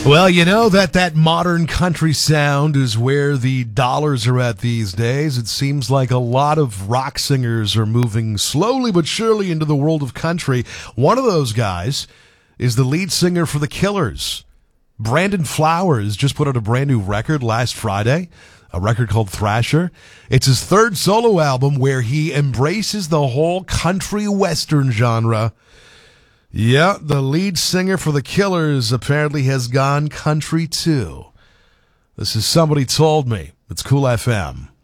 Well, you know that modern country sound is where the dollars are at these days. It seems like a lot of rock singers are moving slowly but surely into the world of country. One of those guys is the lead singer for The Killers. Brandon Flowers just put out a brand new record last Friday, a record called Thrasher. It's his third solo album where he embraces the whole country western genre. Yeah, the lead singer for The Killers apparently has gone country too. This is Somebody Told Me. It's Cool FM.